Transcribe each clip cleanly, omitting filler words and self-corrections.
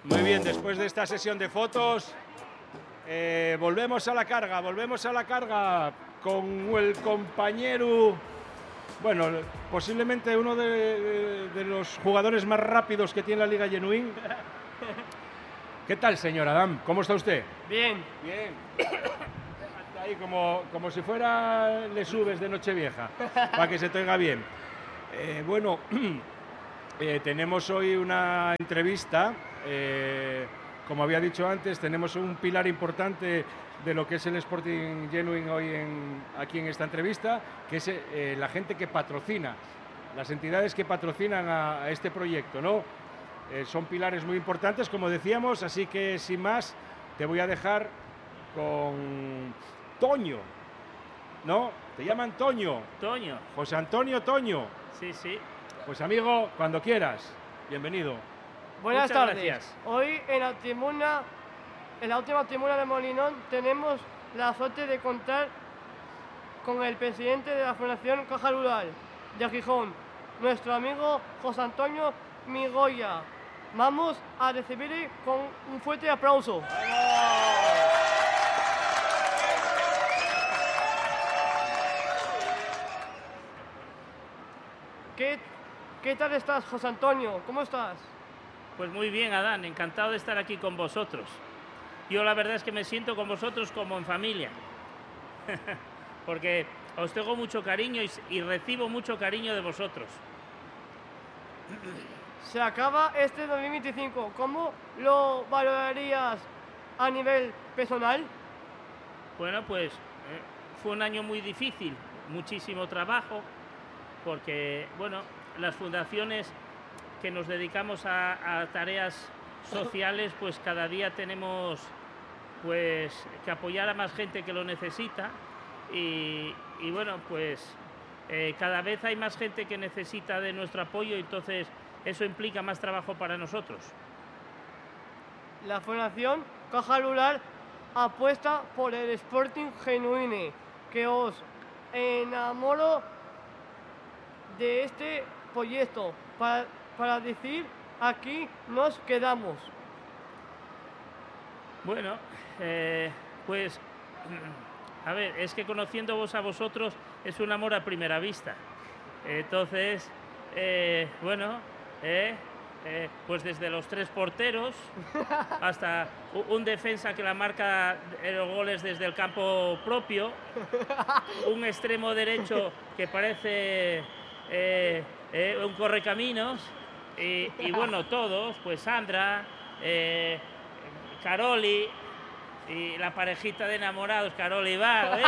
Muy bien, después de esta sesión de fotos, volvemos a la carga con el compañero, bueno, posiblemente uno de los jugadores más rápidos que tiene la Liga Genuín. ¿Qué tal, señor Adam? ¿Cómo está usted? Bien. Bien. Ahí como si fuera le subes de Nochevieja, para que se te oiga bien. Bueno, tenemos hoy una entrevista. Como había dicho antes, tenemos un pilar importante de lo que es el Sporting Genuine hoy aquí en esta entrevista, que es la gente que patrocina, las entidades que patrocinan a este proyecto, ¿no? Son pilares muy importantes, como decíamos, así que sin más, te voy a dejar con Toño, ¿no? Te llaman Toño. Toño. José Antonio Toño. Sí, sí. Pues amigo, cuando quieras, bienvenido. Buenas Muchas tardes. gracias. Hoy en la última tribuna de Molinón, tenemos la suerte de contar con el presidente de la Fundación Caja Rural de Gijón, nuestro amigo José Antonio Migoya. Vamos a recibirle con un fuerte aplauso. ¿Qué tal estás, José Antonio? ¿Cómo estás? Pues muy bien, Adán, encantado de estar aquí con vosotros. Yo la verdad es que me siento con vosotros como en familia, porque os tengo mucho cariño y recibo mucho cariño de vosotros. Se acaba este 2025. ¿Cómo lo valorarías a nivel personal? Bueno, pues fue un año muy difícil, muchísimo trabajo, porque, bueno, las fundaciones que nos dedicamos a tareas sociales, pues cada día tenemos pues que apoyar a más gente que lo necesita y bueno, pues cada vez hay más gente que necesita de nuestro apoyo, entonces eso implica más trabajo para nosotros. La Fundación Caja Rural apuesta por el Sporting Genuine, que os enamoro de este proyecto para decir aquí nos quedamos. Bueno, pues a ver, es que conociéndoos a vosotros es un amor a primera vista. Entonces, bueno, pues desde los 3 porteros hasta un defensa que la marca los goles desde el campo propio, un extremo derecho que parece un correcaminos y bueno, todos, pues Sandra, Caroli y la parejita de enamorados, Caroli Bar.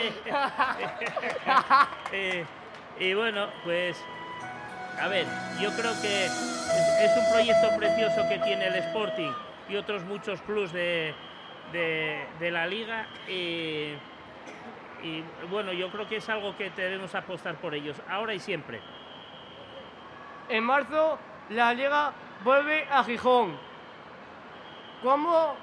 Y bueno, pues a ver, yo creo que es un proyecto precioso que tiene el Sporting y otros muchos clubs de la Liga y bueno, yo creo que es algo que debemos apostar por ellos, ahora y siempre. En marzo la Liga vuelve a Gijón. ¿Cómo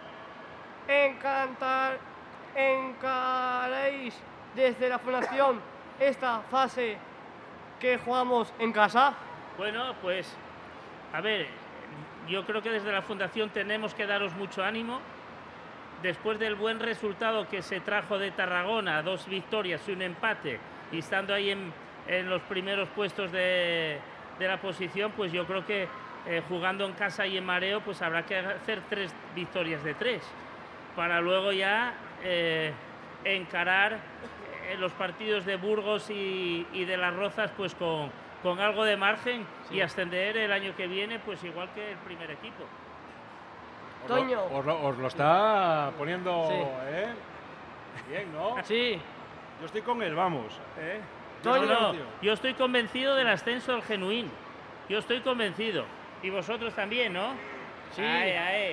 encaráis desde la Fundación esta fase que jugamos en casa? Bueno, pues a ver, yo creo que desde la Fundación tenemos que daros mucho ánimo. Después del buen resultado que se trajo de Tarragona, 2 victorias y un empate, y estando ahí en los primeros puestos de la posición, pues yo creo que jugando en casa y en mareo, pues habrá que hacer 3 victorias de 3, para luego ya encarar los partidos de Burgos y de Las Rozas pues con algo de margen, sí, y ascender el año que viene pues igual que el primer equipo. Toño. Os lo está poniendo, Sí. Bien, ¿no? Sí. Yo estoy con él, vamos. Toño. No, yo estoy convencido del ascenso del Genuín. Yo estoy convencido. Y vosotros también, ¿no? Sí. Ay, ay.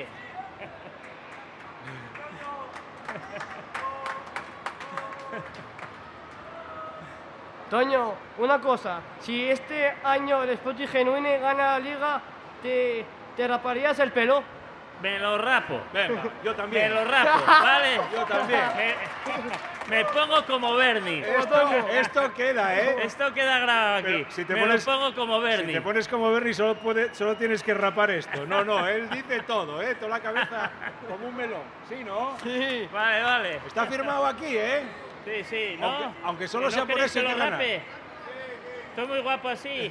Toño, una cosa, si este año el Sporting Genuine gana la Liga, ¿te raparías el pelo? Me lo rapo. Venga, yo también. Me lo rapo, ¿vale? Yo también. Me pongo como Bernie. Esto queda, ¿eh? Esto queda grabado aquí. Pero si te me pones- lo pongo como Bernie. Si te pones como Bernie, solo tienes que rapar esto. No, él dice todo, ¿eh? Toda la cabeza como un melón. ¿Sí, no? Sí. Vale, vale. Está firmado aquí, ¿eh? Sí, sí, ¿no? Aunque solo ¿Que sea no por queréis eso que hay lo que ganar. rape? Estoy muy guapo así.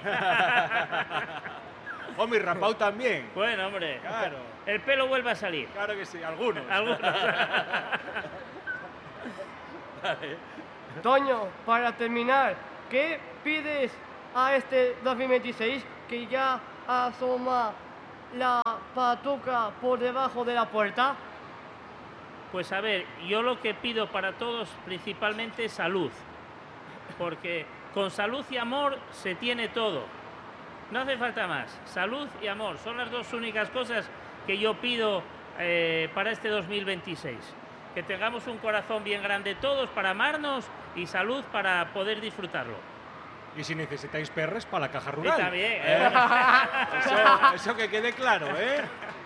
Hombre, rapado también. Bueno, hombre. Claro. El pelo vuelve a salir. Claro que sí, algunos. Algunos. Toño, para terminar, ¿qué pides a este 2026 que ya asoma la patuca por debajo de la puerta? Pues a ver, yo lo que pido para todos principalmente es salud. Porque con salud y amor se tiene todo. No hace falta más. Salud y amor son las dos únicas cosas que yo pido para este 2026. Que tengamos un corazón bien grande todos para amarnos y salud para poder disfrutarlo. Y si necesitáis perres, para la caja Y rural. también, Eso que quede claro, ¿eh?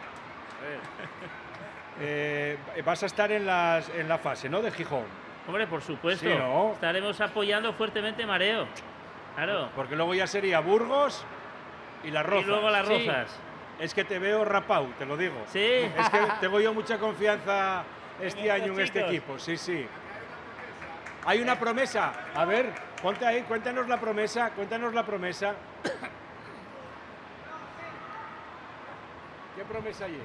Vas a estar en la fase, ¿no? De Gijón. Hombre, por supuesto. Sí, ¿no? Estaremos apoyando fuertemente Mareo. Claro. Porque luego ya sería Burgos y Las Rozas. Y luego las Sí. Rozas. Es que te veo rapao, te lo digo. Sí. Es que tengo yo mucha confianza este En año estos en este chicos. equipo, sí. Hay una promesa. A ver, ponte ahí, cuéntanos la promesa. ¿Qué promesa hay?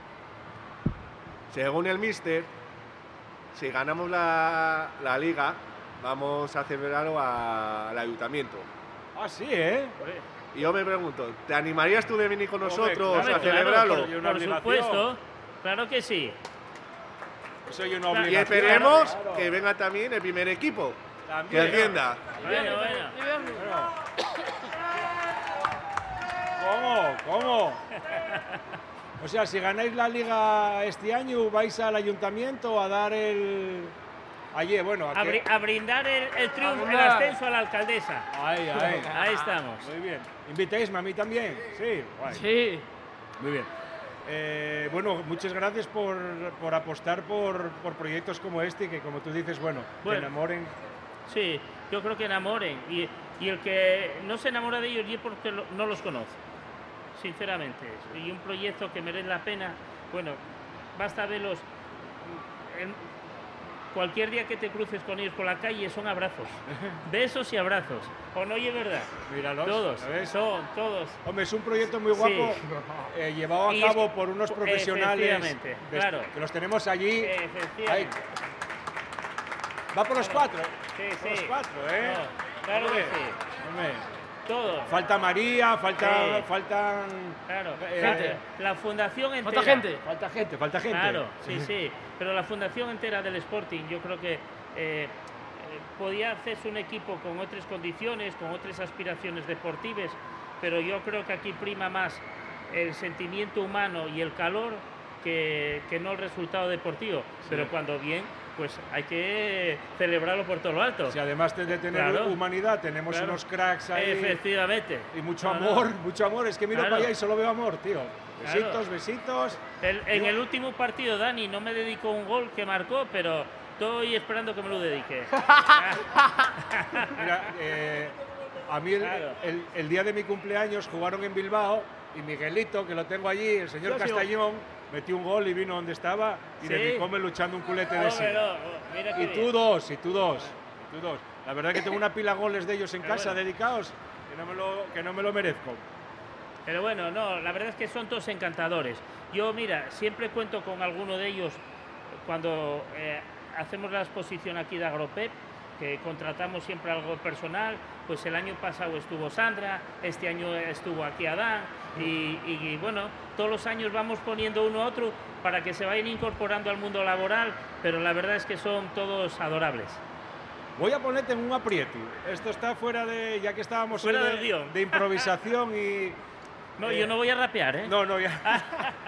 Según el míster, si ganamos la liga, vamos a celebrarlo al ayuntamiento. Ah, sí, ¿eh? Y yo me pregunto, ¿te animarías tú de venir con Hombre, nosotros claro, a Claro, celebrarlo? Pero una por obligación. supuesto. Claro que sí. Eso hay una Claro. Y obligación. esperemos Claro. que venga también el primer equipo, que También. ascienda. Bueno. ¿Cómo? O sea, si ganáis la liga este año, vais al ayuntamiento a dar el... Allí, bueno, aquí... A brindar el triunfo, el brindar. ascenso a la alcaldesa. Ahí. Ahí estamos. Muy bien. ¿Invitáis a mí también? Sí, guay. Sí. Muy bien. Bueno, muchas gracias por apostar por proyectos como este, que como tú dices, bueno, que Bueno. enamoren. Sí, yo creo que enamoren. Y el que no se enamora de ellos es porque no los conoce. Sinceramente. Y un proyecto que merece la pena, bueno, basta verlos. Cualquier día que te cruces con ellos por la calle son abrazos. Besos y abrazos. ¿O no es verdad? Míralos. Todos. ¿sabes? Son todos. Hombre, es un proyecto muy guapo, llevado a Y cabo es- por unos profesionales efectivamente, claro. que los tenemos allí. Efectivamente. Ahí. Va por los cuatro. Sí, Por los sí. cuatro, ¿eh? No, claro Hombre, que sí. hombre. Todos. Falta María, faltan... Claro. Gente. La fundación entera. ¿Cuánta gente? Falta gente. Claro, sí. Pero la fundación entera del Sporting, yo creo que podía hacerse un equipo con otras condiciones, con otras aspiraciones deportivas, pero yo creo que aquí prima más el sentimiento humano y el calor que no el resultado deportivo. Pero cuando bien, pues hay que celebrarlo por todo lo alto. Si además de tener Claro. humanidad, tenemos Claro. unos cracks ahí. Efectivamente. Y mucho No, no. amor, mucho amor. Es que miro Claro. para allá y solo veo amor, tío. Besitos, Claro. besitos. En el último partido, Dani no me dedicó un gol que marcó, pero estoy esperando que me lo dedique. Mira, a mí Claro. el día de mi cumpleaños jugaron en Bilbao y Miguelito, que lo tengo allí, el señor Sí, sí. Castañón, metió un gol y vino donde estaba y Sí. dedicóme luchando un culete de sí. Hombre, no, mira qué Y bien. tú dos. La verdad que tengo una pila de goles de ellos en Pero casa bueno. dedicados que no me lo merezco. Pero bueno, no, la verdad es que son todos encantadores. Yo, mira, siempre cuento con alguno de ellos cuando hacemos la exposición aquí de Agropep, que contratamos siempre algo personal. Pues el año pasado estuvo Sandra, este año estuvo aquí Adán, y bueno, todos los años vamos poniendo uno a otro para que se vayan incorporando al mundo laboral, pero la verdad es que son todos adorables. Voy a ponerte en un aprieto. Esto está fuera de, ya que estábamos Fuera hoy del guión. de improvisación y... No, yo no voy a rapear, ¿eh? No, ya.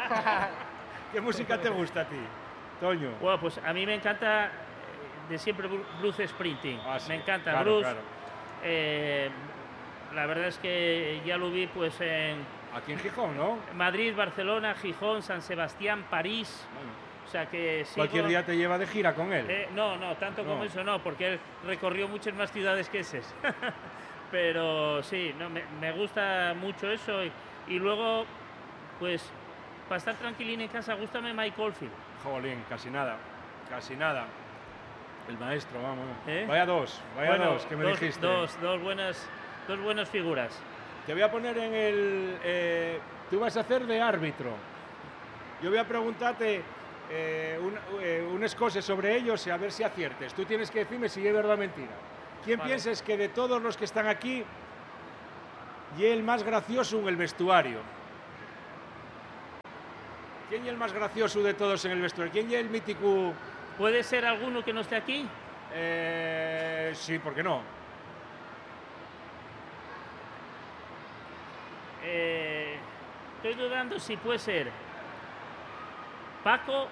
¿Qué música te gusta a ti, Toño? Bueno, pues a mí me encanta de siempre Bruce Springsteen. Ah, sí, Me encanta claro, Bruce. claro. La verdad es que ya lo vi pues en Aquí en Gijón, ¿no? Madrid, Barcelona, Gijón, San Sebastián, París. Bueno, O sea que sigo- cualquier día te lleva de gira con él. no, tanto como No. eso no, porque él recorrió muchas más ciudades que esas. Pero sí, no, me gusta mucho eso. Y luego, pues, para estar tranquilín en casa, gústame Mike Oldfield. Jolín, casi nada. Casi nada. El maestro, vamos. ¿Eh? Vaya dos, que me dijiste. Dos buenas figuras. Te voy a poner en el... tú vas a hacer de árbitro. Yo voy a preguntarte unas cosas sobre ellos y a ver si aciertes. Tú tienes que decirme si es verdad o mentira. ¿Quién Vale. piensas que de todos los que están aquí y el más gracioso en el vestuario? ¿Quién es el más gracioso de todos en el vestuario? ¿Quién es el mítico? ¿Puede ser alguno que no esté aquí? Sí, ¿por qué no? Estoy dudando si puede ser Paco,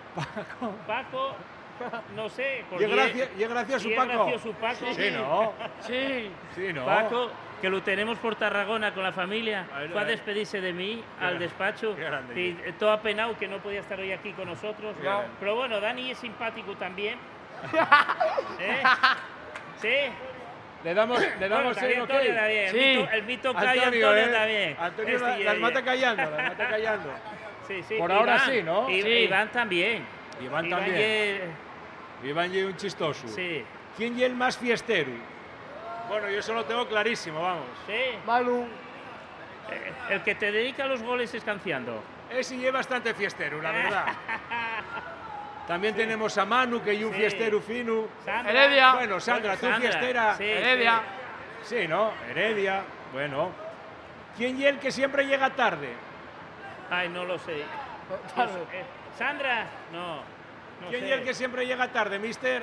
no sé. ¿Y porque es gracioso y es Paco? gracioso Paco. Sí, ¿no? Sí. Sí, ¿no? Paco, que lo tenemos por Tarragona con la familia, Ahí lo fue a hay. despedirse de mí Qué al grande, despacho qué grande. y todo apenado que no podía estar hoy aquí con nosotros. Qué grande. Pero bueno, Dani es simpático también. ¿Eh? Sí. Le damos Bueno, el también ok. Antonio también. Sí. El mito Cayo Antonio también. Antonio Este las y- mata callando, las mata callando. Sí, sí. Por ahora Iván, sí, ¿no? Y- Sí. Iván también. Iván también. Iván y un chistoso. Sí. ¿Quién es el más fiestero? Bueno, yo eso lo tengo clarísimo, vamos. Sí. Manu. El que te dedica los goles es Canciando. Ese es bastante fiestero, la verdad. También tenemos a Manu, que es un Sí. fiestero fino. Sandra. Heredia. Bueno, Sandra, tú Sandra, fiestera. sí, Heredia. Sí, ¿no? Heredia. Bueno. ¿Quién es el que siempre llega tarde? Ay, no lo sé. Tarde. Sandra, no. No ¿Quién sé. es el que siempre llega tarde, mister?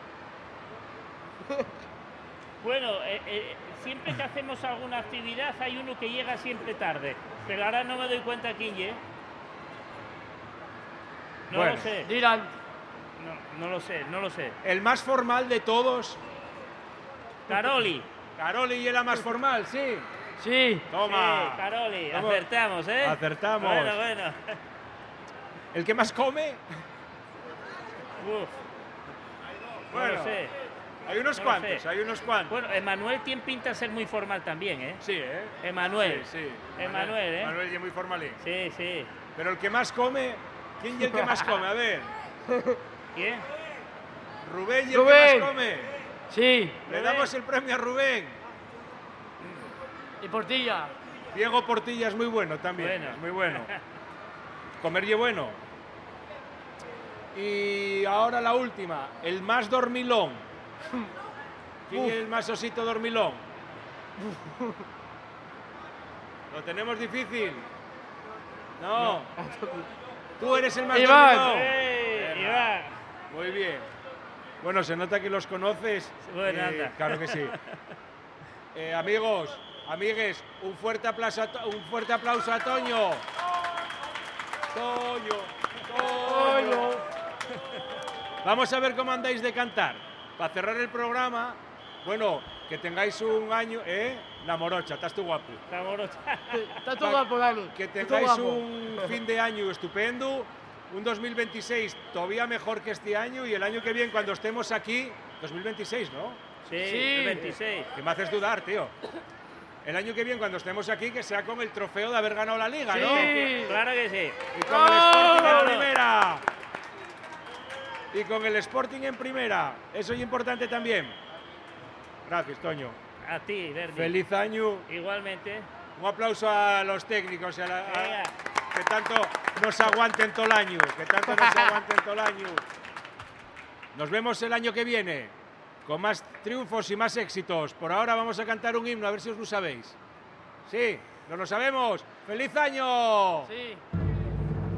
Bueno, siempre que hacemos alguna actividad hay uno que llega siempre tarde. Pero ahora no me doy cuenta quién es. No Bueno. lo sé. Dylan. No lo sé, no lo sé. El más formal de todos. Caroli. Caroli es la más formal, sí. Sí. Toma. Sí, Caroli. Vamos. Acertamos, ¿eh? Acertamos. Bueno. ¿El que más come? Uf, no Bueno, lo sé. hay unos No lo cuantos, sé. hay unos cuantos. Bueno, Emanuel tiene pinta de ser muy formal también, ¿eh? Sí, ¿eh? Emanuel. Sí, sí. Emanuel, ¿eh? Manuel es muy formalín. Sí, sí. Pero el que más come, ¿quién es el que más come? A ver, ¿Quién? Rubén y el Rubén. que más come. Sí. Le damos el premio a Rubén. Y Portilla. Diego Portilla es muy bueno también, Bueno. es muy bueno. Comer y bueno. Y ahora la última, el más dormilón. ¿Quién Uf. es el más osito dormilón? Lo tenemos difícil. No. Tú eres el más Iván. dormilón. Iván. Muy bien. Bueno, se nota que los conoces. Bueno, anda. Claro que sí. Amigos, amigues, un fuerte aplauso a Toño. Toño. Vamos a ver cómo andáis de cantar. Para cerrar el programa, bueno, que tengáis un año, La morocha, estás tú guapo. La morocha. Está todo guapo, Dani. Que Está tengáis guapo. un fin de año estupendo, un 2026 todavía mejor que este año y el año que viene cuando estemos aquí, 2026, ¿no? Sí, Sí. el 26. Que me haces dudar, tío. El año que viene cuando estemos aquí que sea con el trofeo de haber ganado la liga, ¿no? Sí. Claro que sí. Y con el Sporting en ¡Vamos! primera. Y con el Sporting en primera. Eso es importante también. Gracias, Toño. A ti, Verdi. Feliz año. Igualmente. Un aplauso a los técnicos y Venga. que tanto nos aguanten todo el año. Que tanto nos aguanten todo el año. Nos vemos el año que viene con más triunfos y más éxitos. Por ahora vamos a cantar un himno, a ver si os lo sabéis. Sí, no lo sabemos. ¡Feliz año! Sí.